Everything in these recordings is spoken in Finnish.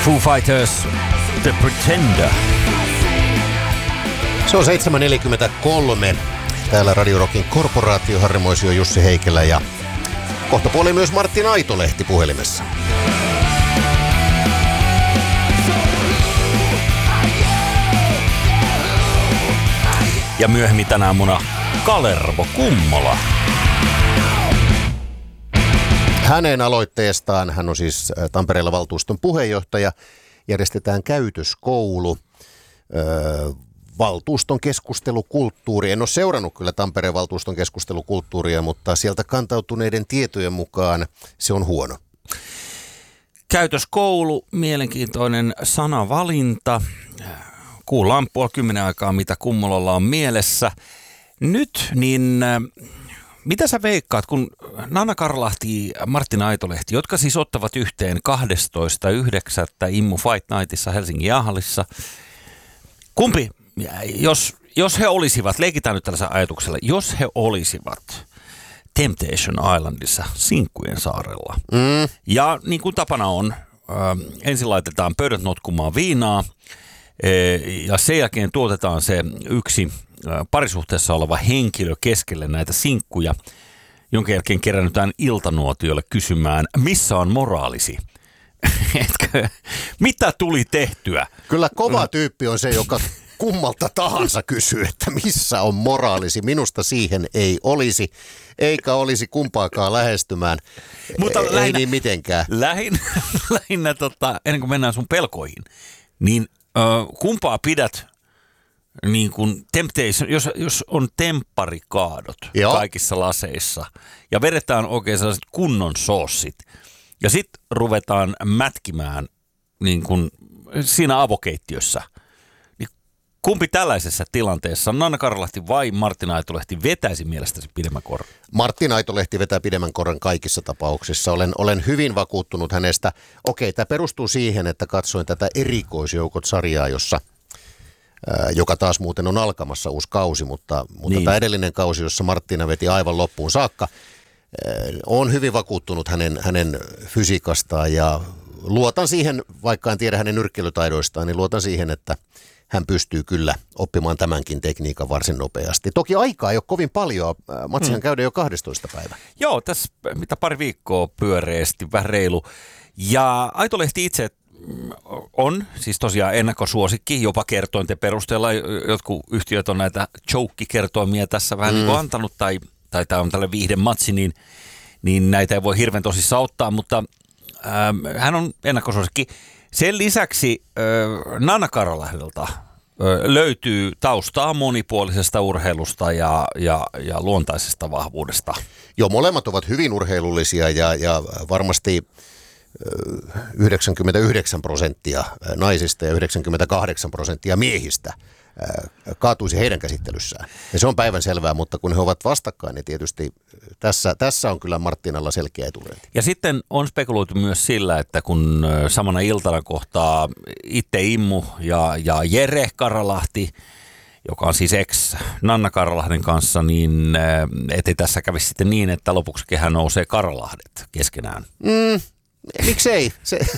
Foo Fighters, The Pretender. Se on 7.43. Täällä Radio Rockin korporaatio, Harri Moisio, Jussi Heikelä ja kohtapuoli myös Martin Aitolehti puhelimessa. Ja myöhemmin tänä aamuna Kalervo Kummola. Hänen aloitteestaan, hän on siis Tampereella valtuuston puheenjohtaja, järjestetään käytöskoulu, valtuuston keskustelukulttuuri. En ole seurannut kyllä Tampereen valtuuston keskustelukulttuuria, mutta sieltä kantautuneiden tietojen mukaan se on huono. Käytöskoulu, mielenkiintoinen sanavalinta. Kuullaan 9:30 aikaa, mitä Kummolalla on mielessä. Nyt, niin mitä sä veikkaat, kun Nanna Karlahti ja Martin Aitolehti, jotka siis ottavat yhteen 12.9. Immu Fight Nightissa Helsingin Jäähallissa. Kumpi, jos he olisivat, leikitään nyt tällaisella ajatuksella, jos he olisivat Temptation Islandissa Sinkkujen saarella. Ja niin kuin tapana on, ensin laitetaan pöydät notkumaan viinaa ja sen jälkeen tuotetaan se yksi parisuhteessa oleva henkilö keskelle näitä sinkkuja, jonka jälkeen kerännytään iltanuotiolle kysymään, missä on moraalisi? Mitä tuli tehtyä? Kyllä kova tyyppi on se, joka kummalta tahansa kysyy, että missä on moraalisi. Minusta siihen ei olisi, eikä olisi kumpaakaan lähestymään. Mutta ei niin mitenkään. Lähinnä ennen kuin mennään sun pelkoihin, niin kumpaa pidät niin kuin temptation, jos on tempparikaadot kaikissa laseissa ja vedetään oikein sellaiset kunnon soossit ja sitten ruvetaan mätkimään niin kuin siinä avokeittiössä, niin kumpi tällaisessa tilanteessa, Nanna Karlahti vai Martin Aitolehti, vetäisi mielestäsi pidemmän korran? Martin Aitolehti vetää pidemmän korran kaikissa tapauksissa. Olen hyvin vakuuttunut hänestä. Okei, tämä perustuu siihen, että katsoin tätä Erikoisjoukot-sarjaa, joka taas muuten on alkamassa uusi kausi, mutta niin. Tämä edellinen kausi, jossa Martina veti aivan loppuun saakka, on hyvin vakuuttunut hänen fysiikastaan ja luotan siihen, vaikka en tiedä hänen nyrkkeilytaidoistaan, niin luotan siihen, että hän pystyy kyllä oppimaan tämänkin tekniikan varsin nopeasti. Toki aikaa ei ole kovin paljon, matsihan käydään jo 12. päivä. Joo, tässä mitä pari viikkoa pyöreästi, vähän reilu. Ja Aitolehti itse on siis tosiaan ennakkosuosikki, jopa kertointen perusteella. Jotkut yhtiöt on näitä choke-kertoimia tässä vähän niin kuin antanut, tai tämä on tällainen viihdematsi, niin näitä ei voi hirveän tosissaan ottaa, mutta hän on ennakkosuosikki. Sen lisäksi Nanna Karlahdelta löytyy taustaa monipuolisesta urheilusta ja luontaisesta vahvuudesta. Joo, molemmat ovat hyvin urheilullisia ja varmasti 99% naisista ja 98% miehistä kaatuisi heidän käsittelyssään. Ja se on päivänselvää, mutta kun he ovat vastakkain, niin tietysti tässä on kyllä Martinalla selkeä etulyönti. Ja sitten on spekuloitu myös sillä, että kun samana iltana kohtaa itse Immu ja Jere Karlahti, joka on siis ex-Nanna Karlahden kanssa, niin ettei tässä kävisi sitten niin, että lopuksi kehä nousee Karlahdet keskenään. Miksei?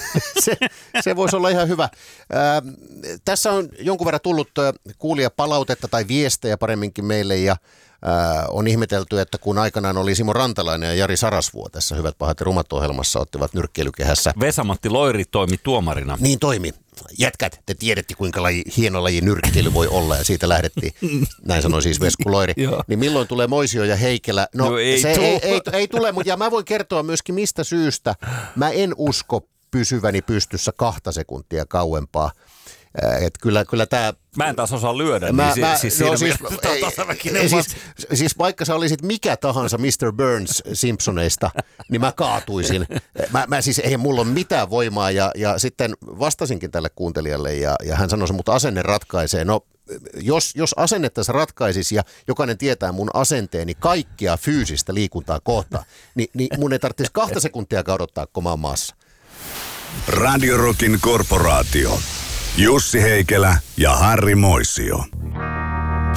Se voisi olla ihan hyvä. Tässä on jonkun verran tullut kuulijapalautetta tai viestejä paremminkin meille ja on ihmetelty, että kun aikanaan oli Simo Rantalainen ja Jari Sarasvuo tässä Hyvät pahat ja rumat -ohjelmassa ottivat nyrkkeilykehässä. Vesa-Matti Loiri toimi tuomarina. Niin toimi. Jätkät, te tiedätte kuinka hieno laji nyrkkeily voi olla ja siitä lähdettiin, näin sanoi siis Vesku Loiri. Niin milloin tulee Moisio ja Heikelä? No ei tule, mutta ja mä voin kertoa myöskin mistä syystä. Mä en usko pysyväni pystyssä 2 sekuntia kauempaa. Että kyllä tämä... Mä en taas osaa lyödä, siis vaikka sä olisit mikä tahansa Mr. Burns Simpsoneista, niin mä kaatuisin. Mä siis eihän mulla ole mitään voimaa ja sitten vastasinkin tälle kuuntelijalle ja hän sanoi, mutta asenne ratkaisee. No jos asennetta se ratkaisisi ja jokainen tietää mun asenteeni kaikkea fyysistä liikuntaa kohtaan, niin mun ei tarvitsisi 2 sekuntia odottaa komaan maassa. Radio Rockin korporaatio. Jussi Heikelä ja Harri Moisio.